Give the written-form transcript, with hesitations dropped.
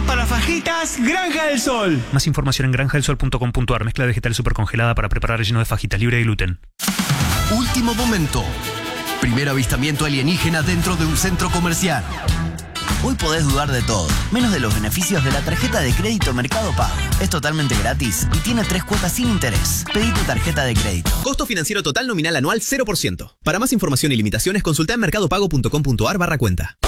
para fajitas Granja del Sol. Más información en granjadelsol.com.ar. Mezcla vegetal supercongelada para preparar relleno de fajitas libre de gluten. Último momento. Primer avistamiento alienígena dentro de un centro comercial. Hoy podés dudar de todo, menos de los beneficios de la tarjeta de crédito Mercado Pago. Es totalmente gratis y tiene 3 cuotas sin interés. Pedí tu tarjeta de crédito. Costo financiero total nominal anual 0%. Para más información y limitaciones, consulta en mercadopago.com.ar/cuenta.